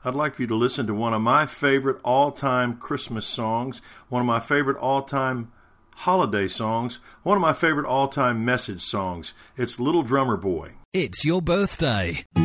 I'd like for you to listen to one of my favorite all-time Christmas songs, one of my favorite all-time holiday songs, one of my favorite all-time message songs. It's Little Drummer Boy. It's your birthday.